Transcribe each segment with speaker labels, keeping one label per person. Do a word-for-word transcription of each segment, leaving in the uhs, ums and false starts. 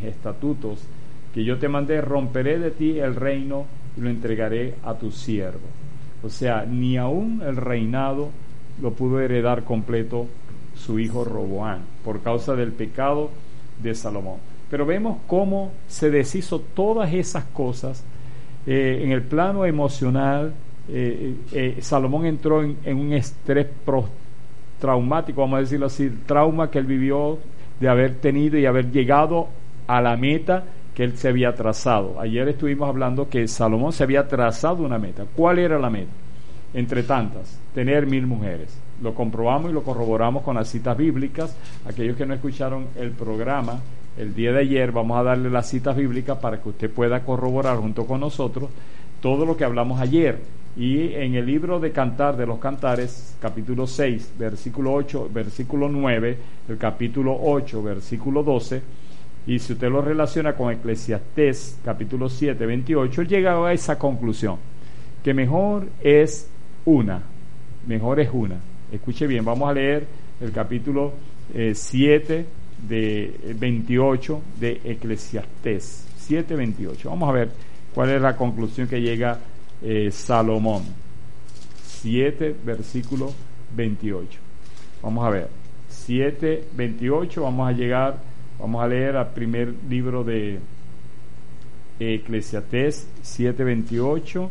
Speaker 1: estatutos que yo te mandé, romperé de ti el reino y lo entregaré a tu siervo. O sea, ni aún el reinado lo pudo heredar completo su hijo Roboam por causa del pecado de Salomón. Pero vemos cómo se deshizo todas esas cosas eh, en el plano emocional. eh, eh, Salomón entró en, en un estrés traumático, vamos a decirlo así, el trauma que él vivió de haber tenido y haber llegado a la meta que él se había trazado. Ayer estuvimos hablando que Salomón se había trazado una meta. ¿Cuál era la meta? Entre tantas, tener mil mujeres. Lo comprobamos y lo corroboramos con las citas bíblicas. Aquellos que no escucharon el programa el día de ayer, vamos a darle las citas bíblicas para que usted pueda corroborar junto con nosotros todo lo que hablamos ayer. Y en el libro de Cantar de los Cantares, capítulo seis, versículo ocho, versículo nueve, el capítulo ocho, versículo doce, y si usted lo relaciona con Eclesiastés, capítulo siete, veintiocho, él llega a esa conclusión, que mejor es una, mejor es una. Escuche bien, vamos a leer el capítulo eh, siete, de veintiocho de Eclesiastés, siete, veintiocho. Vamos a ver cuál es la conclusión que llega eh, Salomón. siete, versículo veintiocho. Vamos a ver, siete, veintiocho, vamos a llegar, vamos a leer al primer libro de Eclesiastés, siete, veintiocho,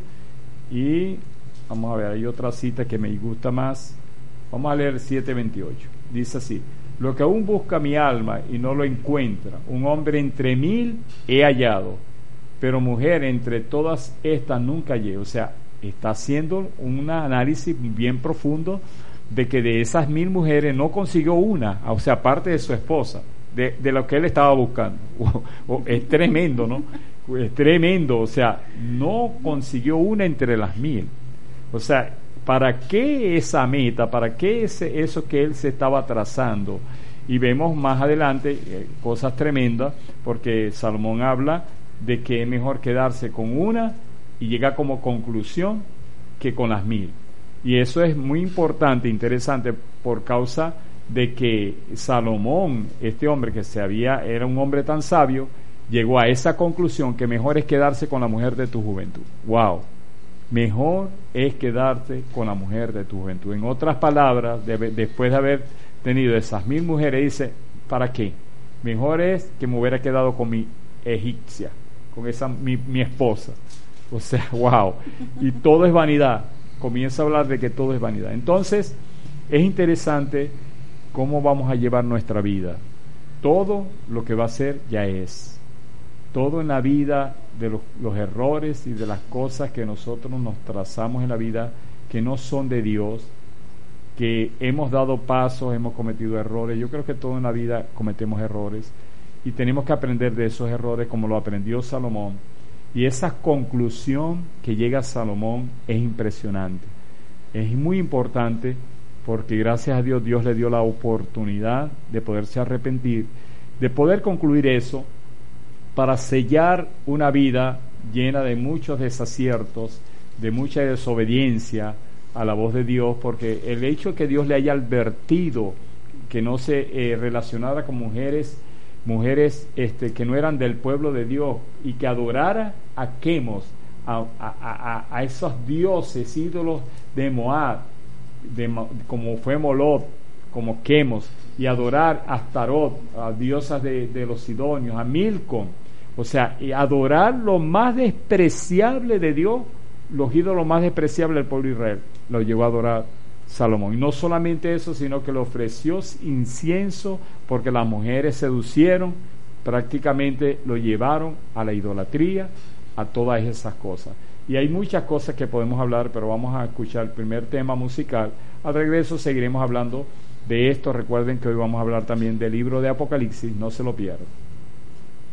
Speaker 1: y vamos a ver, hay otra cita que me gusta más. Vamos a leer siete, veintiocho. Dice así: lo que aún busca mi alma y no lo encuentra, un hombre entre mil he hallado, pero mujer entre todas estas nunca hallé. O sea, está haciendo un análisis bien profundo de que de esas mil mujeres no consiguió una, o sea, aparte de su esposa, de, de lo que él estaba buscando. O, o, es tremendo, ¿no? Es tremendo, o sea, no consiguió una entre las mil. O sea, ¿para qué esa meta? ¿Para qué ese, eso que él se estaba trazando? Y vemos más adelante eh, cosas tremendas, porque Salomón habla de que es mejor quedarse con una y llega como conclusión que con las mil. Y eso es muy importante, interesante, por causa de que Salomón, este hombre que se había, era un hombre tan sabio, llegó a esa conclusión que mejor es quedarse con la mujer de tu juventud. ¡Wow! Mejor es quedarte con la mujer de tu juventud. En otras palabras, de, después de haber tenido esas mil mujeres, dice, ¿para qué? Mejor es que me hubiera quedado con mi egipcia, con esa mi, mi esposa. O sea, wow. Y todo es vanidad. Comienza a hablar de que todo es vanidad. Entonces, es interesante cómo vamos a llevar nuestra vida. Todo lo que va a ser ya es. Todo en la vida, de los, los errores y de las cosas que nosotros nos trazamos en la vida que no son de Dios, que hemos dado pasos, hemos cometido errores. Yo creo que todo en la vida cometemos errores y tenemos que aprender de esos errores como lo aprendió Salomón. Y esa conclusión que llega a Salomón es impresionante. Es muy importante porque gracias a Dios, Dios le dio la oportunidad de poderse arrepentir, de poder concluir eso, para sellar una vida llena de muchos desaciertos, de mucha desobediencia a la voz de Dios, porque el hecho de que Dios le haya advertido que no se eh, relacionara con mujeres, mujeres este, que no eran del pueblo de Dios, y que adorara a Quemos, a, a, a, a esos dioses, ídolos de Moab, de, como fue Molot, como Quemos, y adorar a Astarot, a diosas de, de los sidonios, a Milcom. O sea, y adorar lo más despreciable de Dios, los ídolos más despreciables del pueblo de Israel, lo llevó a adorar Salomón. Y no solamente eso, sino que le ofreció incienso, porque las mujeres seducieron, prácticamente lo llevaron a la idolatría, a todas esas cosas. Y hay muchas cosas que podemos hablar, pero vamos a escuchar el primer tema musical. Al regreso seguiremos hablando de esto. Recuerden que hoy vamos a hablar también del libro de Apocalipsis, no se lo pierdan.